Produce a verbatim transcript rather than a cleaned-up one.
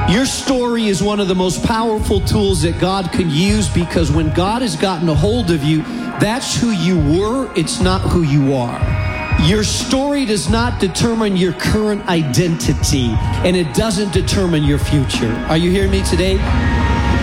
Your story is one of the most powerful tools that God can use, because when God has gotten a hold of you, that's who you were, it's not who you are. Your story does not determine your current identity, and it doesn't determine your future. Are you hearing me today?